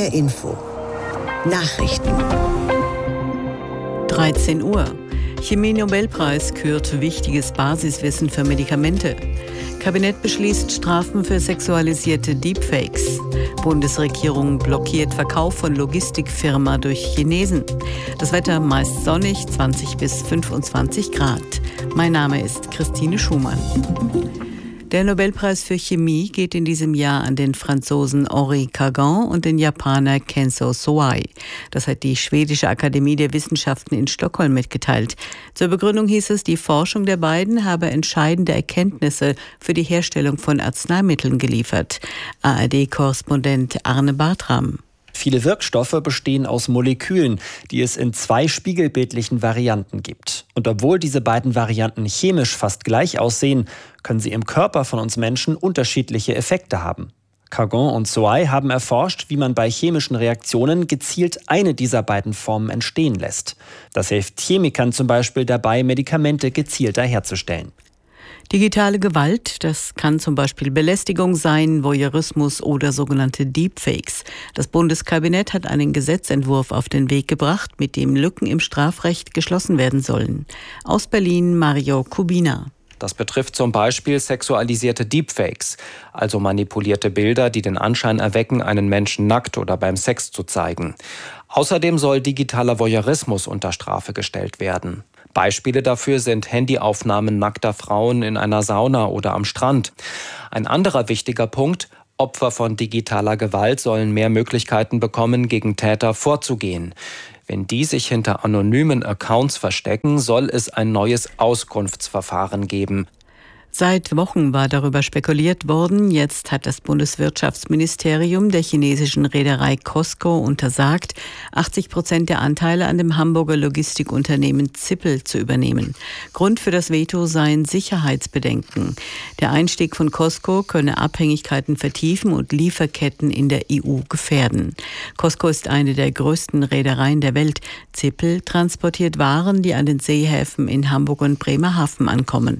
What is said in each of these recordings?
HR Info. Nachrichten. 13 Uhr. Chemie-Nobelpreis kürt wichtiges Basiswissen für Medikamente. Kabinett beschließt Strafen für sexualisierte Deepfakes. Bundesregierung blockiert Verkauf von Logistikfirma durch Chinesen. Das Wetter meist sonnig, 20 bis 25 Grad. Mein Name ist Christine Schumann. Der Nobelpreis für Chemie geht in diesem Jahr an den Franzosen Henri Kagan und den Japaner Kenzo Sawai. Das hat die Schwedische Akademie der Wissenschaften in Stockholm mitgeteilt. Zur Begründung hieß es, die Forschung der beiden habe entscheidende Erkenntnisse für die Herstellung von Arzneimitteln geliefert. ARD-Korrespondent Arne Bartram. Viele Wirkstoffe bestehen aus Molekülen, die es in 2 spiegelbildlichen Varianten gibt. Und obwohl diese beiden Varianten chemisch fast gleich aussehen, können sie im Körper von uns Menschen unterschiedliche Effekte haben. Kagan und Sawai haben erforscht, wie man bei chemischen Reaktionen gezielt eine dieser beiden Formen entstehen lässt. Das hilft Chemikern zum Beispiel dabei, Medikamente gezielter herzustellen. Digitale Gewalt, das kann zum Beispiel Belästigung sein, Voyeurismus oder sogenannte Deepfakes. Das Bundeskabinett hat einen Gesetzentwurf auf den Weg gebracht, mit dem Lücken im Strafrecht geschlossen werden sollen. Aus Berlin Mario Kubina. Das betrifft zum Beispiel sexualisierte Deepfakes, also manipulierte Bilder, die den Anschein erwecken, einen Menschen nackt oder beim Sex zu zeigen. Außerdem soll digitaler Voyeurismus unter Strafe gestellt werden. Beispiele dafür sind Handyaufnahmen nackter Frauen in einer Sauna oder am Strand. Ein anderer wichtiger Punkt: Opfer von digitaler Gewalt sollen mehr Möglichkeiten bekommen, gegen Täter vorzugehen. Wenn die sich hinter anonymen Accounts verstecken, soll es ein neues Auskunftsverfahren geben. Seit Wochen war darüber spekuliert worden. Jetzt hat das Bundeswirtschaftsministerium der chinesischen Reederei COSCO untersagt, 80% der Anteile an dem Hamburger Logistikunternehmen Zippel zu übernehmen. Grund für das Veto seien Sicherheitsbedenken. Der Einstieg von COSCO könne Abhängigkeiten vertiefen und Lieferketten in der EU gefährden. COSCO ist eine der größten Reedereien der Welt. Zippel transportiert Waren, die an den Seehäfen in Hamburg und Bremerhaven ankommen.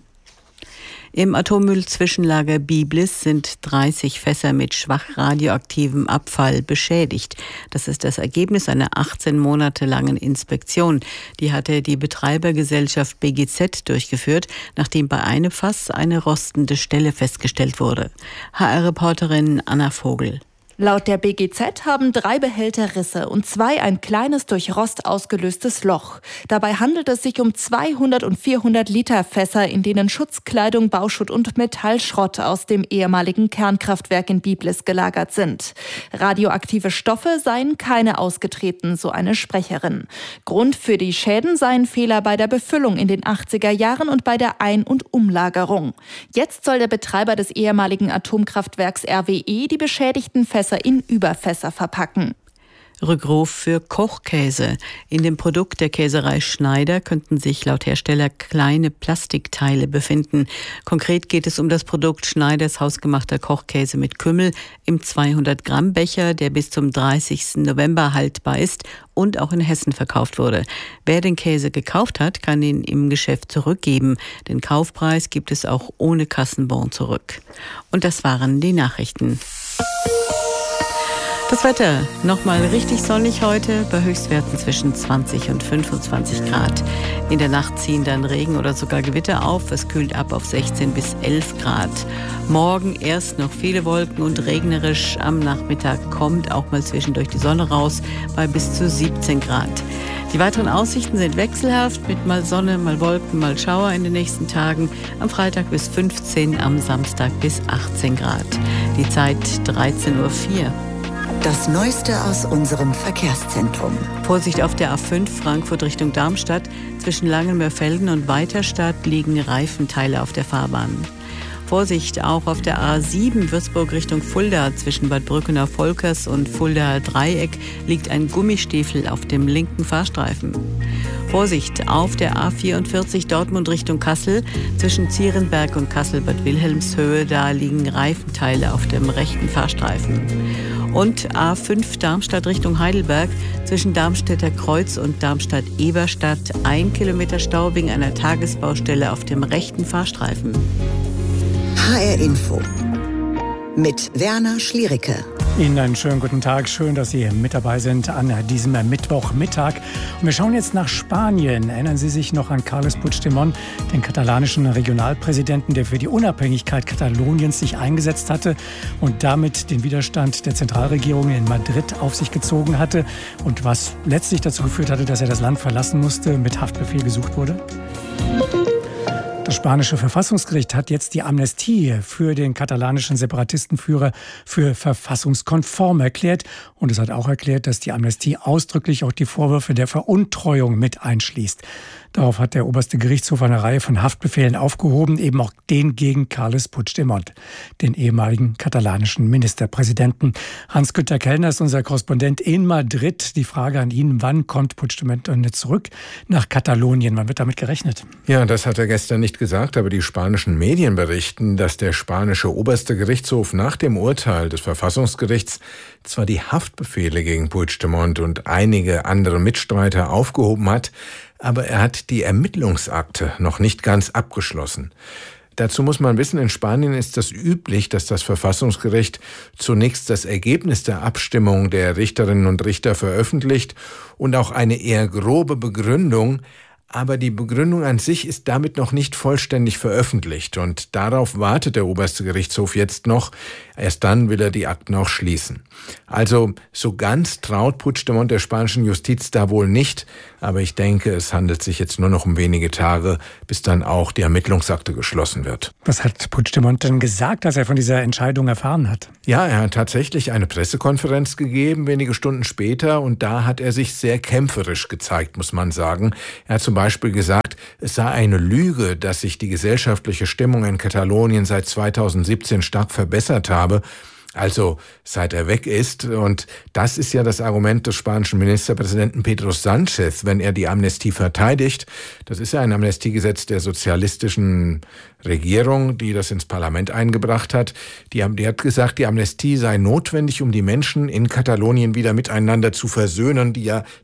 Im Atommüllzwischenlager Biblis sind 30 Fässer mit schwach radioaktivem Abfall beschädigt. Das ist das Ergebnis einer 18 Monate langen Inspektion. Die hatte die Betreibergesellschaft BGZ durchgeführt, nachdem bei einem Fass eine rostende Stelle festgestellt wurde. HR-Reporterin Anna Vogel. Laut der BGZ haben 3 Behälter Risse und 2 ein kleines durch Rost ausgelöstes Loch. Dabei handelt es sich um 200 und 400 Liter Fässer, in denen Schutzkleidung, Bauschutt und Metallschrott aus dem ehemaligen Kernkraftwerk in Biblis gelagert sind. Radioaktive Stoffe seien keine ausgetreten, so eine Sprecherin. Grund für die Schäden seien Fehler bei der Befüllung in den 80er Jahren und bei der Ein- und Umlagerung. Jetzt soll der Betreiber des ehemaligen Atomkraftwerks RWE die beschädigten Fässer in Überfässer verpacken. Rückruf für Kochkäse. In dem Produkt der Käserei Schneider könnten sich laut Hersteller kleine Plastikteile befinden. Konkret geht es um das Produkt Schneiders hausgemachter Kochkäse mit Kümmel im 200-Gramm-Becher, der bis zum 30. November haltbar ist und auch in Hessen verkauft wurde. Wer den Käse gekauft hat, kann ihn im Geschäft zurückgeben. Den Kaufpreis gibt es auch ohne Kassenbon zurück. Und das waren die Nachrichten. Das Wetter, nochmal richtig sonnig heute, bei Höchstwerten zwischen 20 und 25 Grad. In der Nacht ziehen dann Regen oder sogar Gewitter auf. Es kühlt ab auf 16 bis 11 Grad. Morgen erst noch viele Wolken und regnerisch. Am Nachmittag kommt auch mal zwischendurch die Sonne raus bei bis zu 17 Grad. Die weiteren Aussichten sind wechselhaft mit mal Sonne, mal Wolken, mal Schauer in den nächsten Tagen. Am Freitag bis 15, am Samstag bis 18 Grad. Die Zeit 13:04 Uhr. Das Neueste aus unserem Verkehrszentrum. Vorsicht auf der A5 Frankfurt Richtung Darmstadt. Zwischen Langenmörfelden und Weiterstadt liegen Reifenteile auf der Fahrbahn. Vorsicht auch auf der A7 Würzburg Richtung Fulda. Zwischen Bad Brückener-Volkers und Fuldaer Dreieck liegt ein Gummistiefel auf dem linken Fahrstreifen. Vorsicht auf der A44 Dortmund Richtung Kassel. Zwischen Zierenberg und Kassel-Bad Wilhelmshöhe, da liegen Reifenteile auf dem rechten Fahrstreifen. Und A5 Darmstadt Richtung Heidelberg, zwischen Darmstädter Kreuz und Darmstadt-Eberstadt 1 Kilometer Stau wegen einer Tagesbaustelle auf dem rechten Fahrstreifen. HR Info mit Werner Schliericke. Ihnen einen schönen guten Tag. Schön, dass Sie mit dabei sind an diesem Mittwochmittag. Und wir schauen jetzt nach Spanien. Erinnern Sie sich noch an Carles Puigdemont, den katalanischen Regionalpräsidenten, der für die Unabhängigkeit Kataloniens sich eingesetzt hatte und damit den Widerstand der Zentralregierung in Madrid auf sich gezogen hatte und was letztlich dazu geführt hatte, dass er das Land verlassen musste, mit Haftbefehl gesucht wurde? Das spanische Verfassungsgericht hat jetzt die Amnestie für den katalanischen Separatistenführer für verfassungskonform erklärt. Und es hat auch erklärt, dass die Amnestie ausdrücklich auch die Vorwürfe der Veruntreuung mit einschließt. Darauf hat der oberste Gerichtshof eine Reihe von Haftbefehlen aufgehoben, eben auch den gegen Carles Puigdemont, den ehemaligen katalanischen Ministerpräsidenten. Hans-Günter Kellner ist unser Korrespondent in Madrid. Die Frage an ihn, wann kommt Puigdemont zurück nach Katalonien? Wann wird damit gerechnet? Ja, das hat er gestern nicht gesagt, aber die spanischen Medien berichten, dass der spanische oberste Gerichtshof nach dem Urteil des Verfassungsgerichts zwar die Haftbefehle gegen Puigdemont und einige andere Mitstreiter aufgehoben hat, aber er hat die Ermittlungsakte noch nicht ganz abgeschlossen. Dazu muss man wissen, in Spanien ist das üblich, dass das Verfassungsgericht zunächst das Ergebnis der Abstimmung der Richterinnen und Richter veröffentlicht und auch eine eher grobe Begründung. Aber die Begründung an sich ist damit noch nicht vollständig veröffentlicht und darauf wartet der oberste Gerichtshof jetzt noch. Erst dann will er die Akten auch schließen. Also so ganz traut Puigdemont der spanischen Justiz da wohl nicht, aber ich denke, es handelt sich jetzt nur noch um wenige Tage, bis dann auch die Ermittlungsakte geschlossen wird. Was hat Puigdemont denn gesagt, als er von dieser Entscheidung erfahren hat? Ja, er hat tatsächlich eine Pressekonferenz gegeben, wenige Stunden später, und da hat er sich sehr kämpferisch gezeigt, muss man sagen. Er hat zum Beispiel gesagt, es sei eine Lüge, dass sich die gesellschaftliche Stimmung in Katalonien seit 2017 stark verbessert habe, also seit er weg ist. Und das ist ja das Argument des spanischen Ministerpräsidenten Pedro Sánchez, wenn er die Amnestie verteidigt. Das ist ja ein Amnestiegesetz der sozialistischen Regierung, die das ins Parlament eingebracht hat. Die hat gesagt, die Amnestie sei notwendig, um die Menschen in Katalonien wieder miteinander zu versöhnen, die ja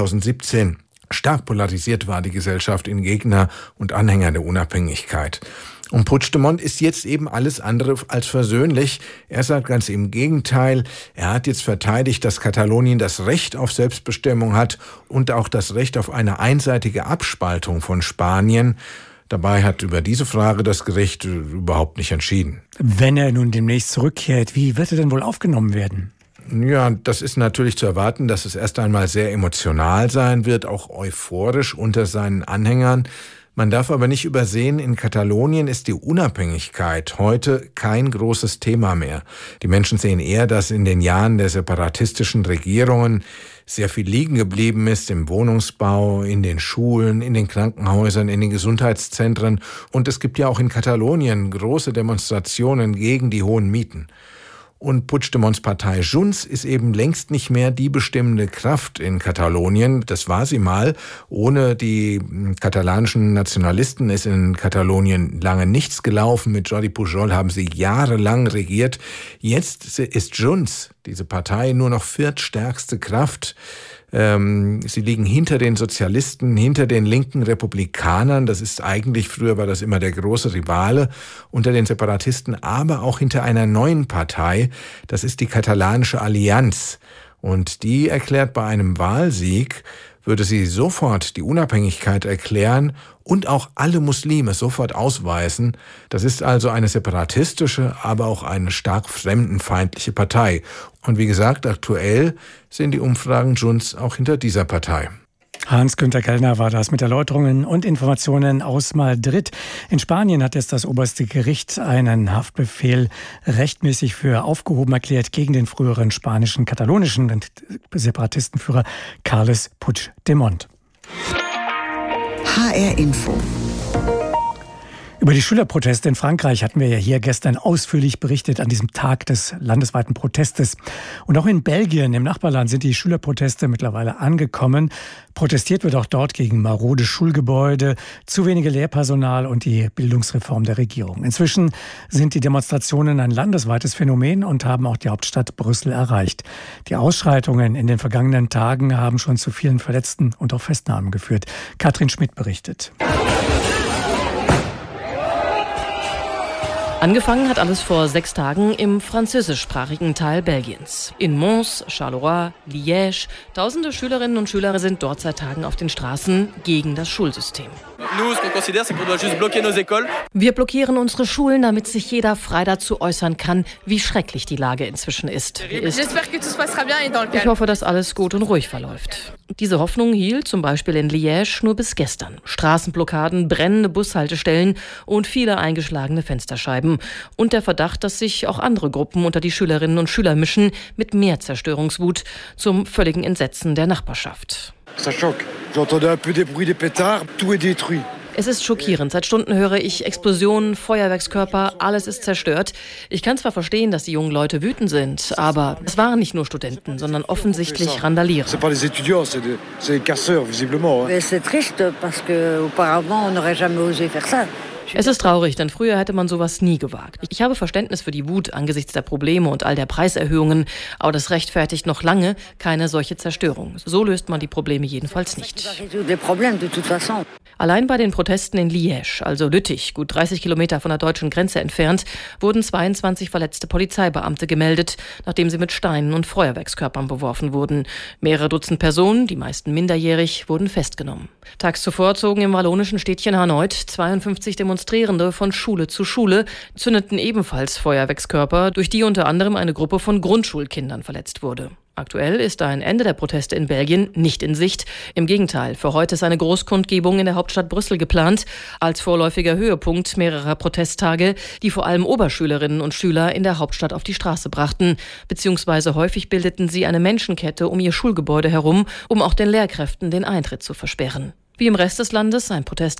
2017 stark polarisiert war, die Gesellschaft, in Gegner und Anhänger der Unabhängigkeit. Und Puigdemont ist jetzt eben alles andere als versöhnlich. Er sagt ganz im Gegenteil, er hat jetzt verteidigt, dass Katalonien das Recht auf Selbstbestimmung hat und auch das Recht auf eine einseitige Abspaltung von Spanien. Dabei hat über diese Frage das Gericht überhaupt nicht entschieden. Wenn er nun demnächst zurückkehrt, wie wird er denn wohl aufgenommen werden? Ja, das ist natürlich zu erwarten, dass es erst einmal sehr emotional sein wird, auch euphorisch unter seinen Anhängern. Man darf aber nicht übersehen, in Katalonien ist die Unabhängigkeit heute kein großes Thema mehr. Die Menschen sehen eher, dass in den Jahren der separatistischen Regierungen sehr viel liegen geblieben ist im Wohnungsbau, in den Schulen, in den Krankenhäusern, in den Gesundheitszentren. Und es gibt ja auch in Katalonien große Demonstrationen gegen die hohen Mieten. Und Puigdemonts Partei Junts ist eben längst nicht mehr die bestimmende Kraft in Katalonien. Das war sie mal. Ohne die katalanischen Nationalisten ist in Katalonien lange nichts gelaufen. Mit Jordi Pujol haben sie jahrelang regiert. Jetzt ist Junts, diese Partei, nur noch viertstärkste Kraft. Sie liegen hinter den Sozialisten, hinter den linken Republikanern. Das ist eigentlich, früher war das immer der große Rivale unter den Separatisten, aber auch hinter einer neuen Partei. Das ist die Katalanische Allianz. Und die erklärt, bei einem Wahlsieg würde sie sofort die Unabhängigkeit erklären und auch alle Muslime sofort ausweisen. Das ist also eine separatistische, aber auch eine stark fremdenfeindliche Partei. Und wie gesagt, aktuell sind die Umfragen Junts auch hinter dieser Partei. Hans-Günter Kellner war das mit Erläuterungen und Informationen aus Madrid. In Spanien hat jetzt das oberste Gericht einen Haftbefehl rechtmäßig für aufgehoben erklärt gegen den früheren spanischen, katalonischen Separatistenführer Carles Puigdemont. HR Info. Über die Schülerproteste in Frankreich hatten wir ja hier gestern ausführlich berichtet an diesem Tag des landesweiten Protestes. Und auch in Belgien, im Nachbarland, sind die Schülerproteste mittlerweile angekommen. Protestiert wird auch dort gegen marode Schulgebäude, zu wenige Lehrpersonal und die Bildungsreform der Regierung. Inzwischen sind die Demonstrationen ein landesweites Phänomen und haben auch die Hauptstadt Brüssel erreicht. Die Ausschreitungen in den vergangenen Tagen haben schon zu vielen Verletzten und auch Festnahmen geführt. Katrin Schmidt berichtet. Angefangen hat alles vor 6 Tagen im französischsprachigen Teil Belgiens. In Mons, Charleroi, Liège. Tausende Schülerinnen und Schüler sind dort seit Tagen auf den Straßen gegen das Schulsystem. Wir blockieren unsere Schulen, damit sich jeder frei dazu äußern kann, wie schrecklich die Lage inzwischen ist. Ich hoffe, dass alles gut und ruhig verläuft. Diese Hoffnung hielt zum Beispiel in Liège nur bis gestern. Straßenblockaden, brennende Bushaltestellen und viele eingeschlagene Fensterscheiben. Und der Verdacht, dass sich auch andere Gruppen unter die Schülerinnen und Schüler mischen, mit mehr Zerstörungswut zum völligen Entsetzen der Nachbarschaft. Es ist schockierend. Seit Stunden höre ich Explosionen, Feuerwerkskörper, alles ist zerstört. Ich kann zwar verstehen, dass die jungen Leute wütend sind, aber es waren nicht nur Studenten, sondern offensichtlich Randalierer. Es ist traurig, denn früher hätte man sowas nie gewagt. Ich habe Verständnis für die Wut angesichts der Probleme und all der Preiserhöhungen, aber das rechtfertigt noch lange keine solche Zerstörung. So löst man die Probleme jedenfalls nicht. Allein bei den Protesten in Liège, also Lüttich, gut 30 Kilometer von der deutschen Grenze entfernt, wurden 22 verletzte Polizeibeamte gemeldet, nachdem sie mit Steinen und Feuerwerkskörpern beworfen wurden. Mehrere Dutzend Personen, die meisten minderjährig, wurden festgenommen. Tags zuvor zogen im wallonischen Städtchen Hanoit 52 Demonstrierende von Schule zu Schule, zündeten ebenfalls Feuerwerkskörper, durch die unter anderem eine Gruppe von Grundschulkindern verletzt wurde. Aktuell ist ein Ende der Proteste in Belgien nicht in Sicht. Im Gegenteil, für heute ist eine Großkundgebung in der Hauptstadt Brüssel geplant, als vorläufiger Höhepunkt mehrerer Protesttage, die vor allem Oberschülerinnen und Schüler in der Hauptstadt auf die Straße brachten. Beziehungsweise häufig bildeten sie eine Menschenkette um ihr Schulgebäude herum, um auch den Lehrkräften den Eintritt zu versperren. Wie im Rest des Landes ein Protest